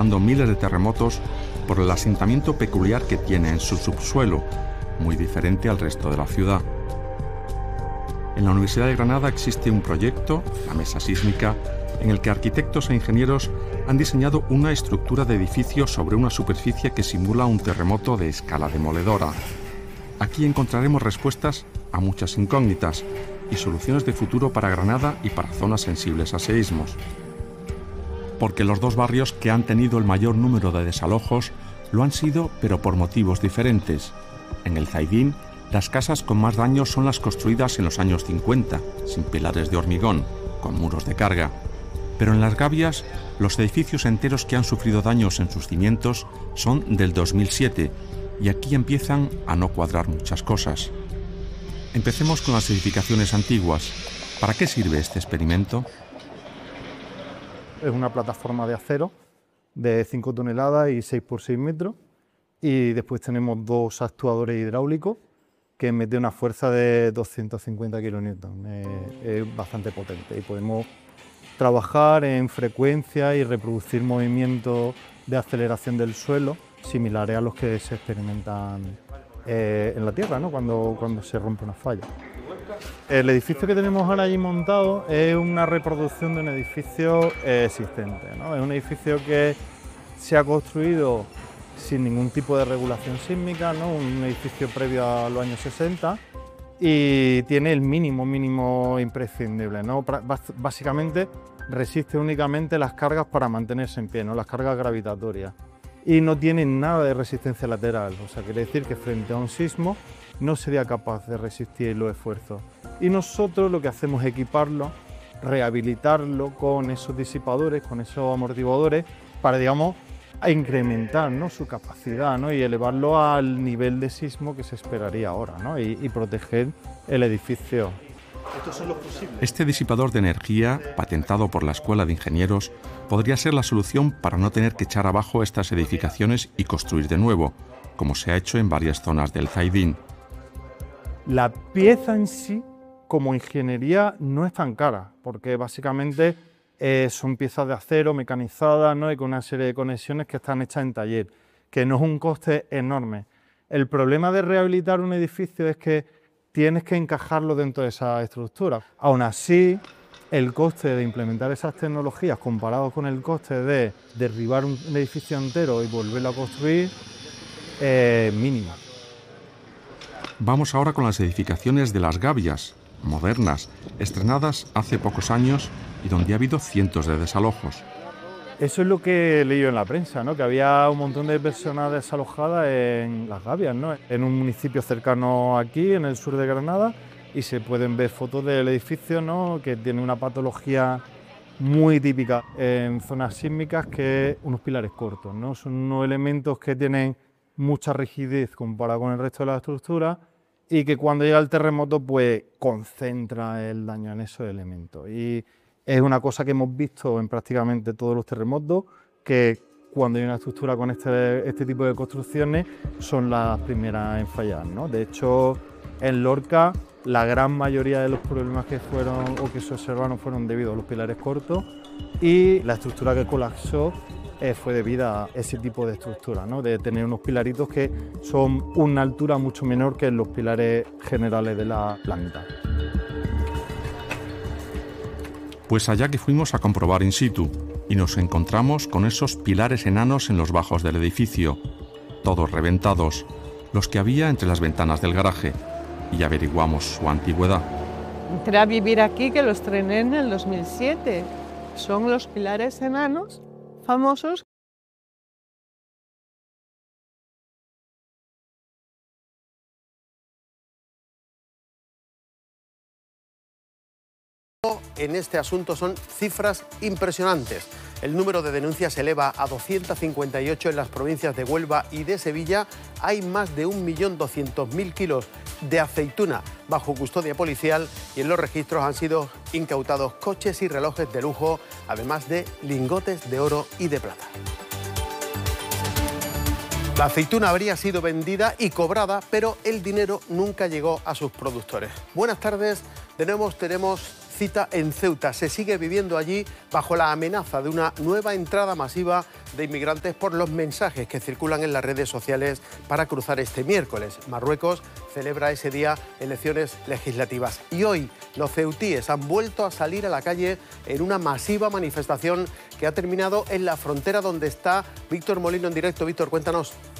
sufriendo miles de terremotos por el asentamiento peculiar que tiene en su subsuelo, muy diferente al resto de la ciudad. En la Universidad de Granada existe un proyecto, la Mesa Sísmica, en el que arquitectos e ingenieros han diseñado una estructura de edificio sobre una superficie que simula un terremoto de escala demoledora. Aquí encontraremos respuestas a muchas incógnitas y soluciones de futuro para Granada y para zonas sensibles a seísmos. Porque los dos barrios que han tenido el mayor número de desalojos lo han sido, pero por motivos diferentes. En el Zaidín, las casas con más daños son las construidas en los años 50, sin pilares de hormigón, con muros de carga. Pero en Las Gavias, los edificios enteros que han sufrido daños en sus cimientos son del 2007, y aquí empiezan a no cuadrar muchas cosas. Empecemos con las edificaciones antiguas. ¿Para qué sirve este experimento? Es una plataforma de acero de 5 toneladas y 6 por 6 metros. Y después tenemos dos actuadores hidráulicos que meten una fuerza de 250 kilonewton. Es bastante potente y podemos trabajar en frecuencia y reproducir movimientos de aceleración del suelo similares a los que se experimentan en la Tierra, ¿no? cuando se rompe una falla. El edificio que tenemos ahora allí montado es una reproducción de un edificio existente, ¿no? Es un edificio que se ha construido sin ningún tipo de regulación sísmica, ¿no? Un edificio previo a los años 60 y tiene el mínimo imprescindible, ¿no? Básicamente resiste únicamente las cargas para mantenerse en pie, ¿no? Las cargas gravitatorias. Y no tiene nada de resistencia lateral, o sea, quiere decir que frente a un sismo no sería capaz de resistir los esfuerzos. Y nosotros lo que hacemos es equiparlo, rehabilitarlo con esos disipadores, con esos amortiguadores, para, digamos, incrementar, ¿no? Su capacidad, ¿no? Y elevarlo al nivel de sismo que se esperaría ahora, ¿no? y proteger el edificio. ¿Estos son los posibles? Este disipador de energía, patentado por la Escuela de Ingenieros, podría ser la solución para no tener que echar abajo estas edificaciones y construir de nuevo, como se ha hecho en varias zonas del Zaidín. La pieza en sí, como ingeniería, no es tan cara, porque básicamente son piezas de acero mecanizadas, ¿no? Y con una serie de conexiones que están hechas en taller, que no es un coste enorme. El problema de rehabilitar un edificio es que tienes que encajarlo dentro de esa estructura. Aún así, el coste de implementar esas tecnologías comparado con el coste de derribar un edificio entero y volverlo a construir es mínimo. Vamos ahora con las edificaciones de Las Gavias, modernas, estrenadas hace pocos años y donde ha habido cientos de desalojos. Eso es lo que he leído en la prensa, ¿no? Que había un montón de personas desalojadas en Las Gavias, ¿no? En un municipio cercano aquí, en el sur de Granada, y se pueden ver fotos del edificio, ¿no? Que tiene una patología muy típica en zonas sísmicas, que es unos pilares cortos, ¿no? Son unos elementos que tienen mucha rigidez comparado con el resto de la estructura y que cuando llega el terremoto pues concentra el daño en esos elementos. Y es una cosa que hemos visto en prácticamente todos los terremotos, que cuando hay una estructura con este tipo de construcciones son las primeras en fallar, ¿no? De hecho, en Lorca la gran mayoría de los problemas que fueron o que se observaron fueron debido a los pilares cortos y la estructura que colapsó fue debida a ese tipo de estructura, ¿no? De tener unos pilaritos que son una altura mucho menor que los pilares generales de la planta. Pues allá que fuimos a comprobar in situ y nos encontramos con esos pilares enanos en los bajos del edificio, todos reventados, los que había entre las ventanas del garaje, y averiguamos su antigüedad. Entré a vivir aquí, que lo estrené en el 2007. Son los pilares enanos famosos. En este asunto son cifras impresionantes. El número de denuncias se eleva a 258 en las provincias de Huelva y de Sevilla. Hay más de 1.200.000 kilos de aceituna bajo custodia policial y en los registros han sido incautados coches y relojes de lujo, además de lingotes de oro y de plata. La aceituna habría sido vendida y cobrada, pero el dinero nunca llegó a sus productores. Buenas tardes, de nuevo tenemos cita en Ceuta. Se sigue viviendo allí bajo la amenaza de una nueva entrada masiva de inmigrantes por los mensajes que circulan en las redes sociales para cruzar este miércoles. Marruecos celebra ese día elecciones legislativas. Y hoy los ceutíes han vuelto a salir a la calle en una masiva manifestación que ha terminado en la frontera donde está Víctor Molino en directo. Víctor, cuéntanos.